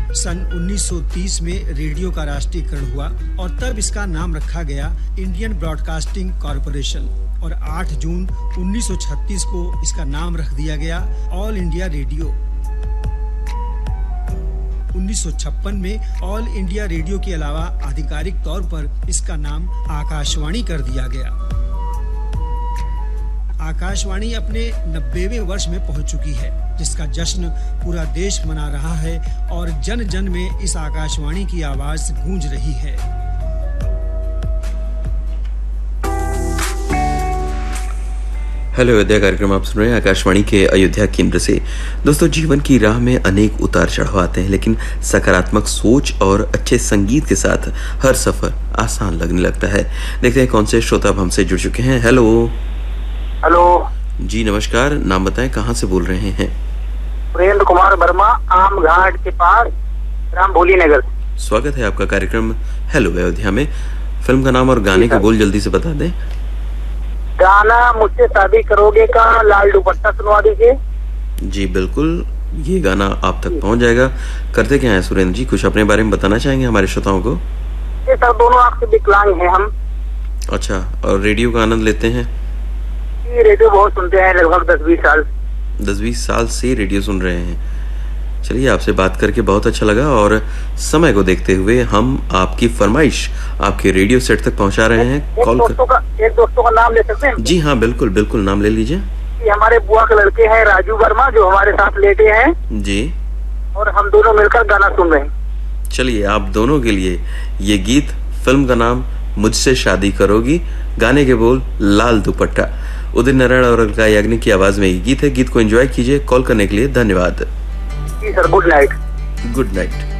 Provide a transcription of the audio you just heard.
सन 1930 में रेडियो का राष्ट्रीयकरण हुआ और तब इसका नाम रखा गया इंडियन ब्रॉडकास्टिंग कॉर्पोरेशन और 8 जून 1936 को इसका नाम रख दिया गया ऑल इंडिया रेडियो। 1956 में ऑल इंडिया रेडियो के अलावा आधिकारिक तौर पर इसका नाम आकाशवाणी कर दिया गया। आकाशवाणी अपने 90वें वर्ष में पहुंच चुकी है, जिसका जश्न पूरा देश मना रहा है और जन जन में इस आकाशवाणी की आवाज गूंज रही है। हेलो अयोध्या कार्यक्रम आप सुन रहे हैं आकाशवाणी के अयोध्या केंद्र से। दोस्तों, जीवन की राह में अनेक उतार चढ़ाव आते हैं, लेकिन सकारात्मक सोच और अच्छे संगीत के साथ हर सफर आसान लगने लगता है। देखते हैं कौन से श्रोता अब हमसे जुड़ चुके हैं। हेलो जी, नमस्कार। नाम बताएं, कहाँ से बोल रहे हैं? सुरेंद्र कुमार वर्मा, आम घाट के पास, राम भोली नगर। स्वागत है आपका कार्यक्रम हेलो अयोध्या में। फिल्म का नाम और गाने के बोल जल्दी से बता दें। गाना मुझसे शादी करोगे का लाल दुपट्टा सुनवा दीजिए। जी बिल्कुल, ये गाना आप तक पहुंच जाएगा। करते क्या है सुरेंद्र जी, कुछ अपने बारे में बताना चाहेंगे हमारे श्रोताओं को? ये सब दोनों आपसे विकलांग हैं हम। अच्छा, और रेडियो का आनंद लेते हैं? ये रेडियो बहुत सुनते हैं, लगभग 10-20 साल से रेडियो सुन रहे हैं। चलिए, आपसे बात करके बहुत अच्छा लगा और समय को देखते हुए हम आपकी फरमाइश आपके रेडियो सेट तक पहुंचा रहे हैं। एक दोस्तों का नाम ले सकते हैं? जी हाँ, बिल्कुल बिल्कुल, नाम ले लीजिए। ये हमारे बुआ के लड़के हैं राजू वर्मा, जो हमारे साथ लेटे हैं जी, और हम दोनों मिलकर गाना सुन रहे हैं। चलिए, आप दोनों के लिए ये गीत, फिल्म का नाम मुझसे शादी करोगी, गाने के बोल लाल दुपट्टा, उदित नारायण और अलका याग्निक की आवाज में ये गीत है। गीत को एंजॉय कीजिए। कॉल करने के लिए धन्यवाद। जी sir, good night. Good night.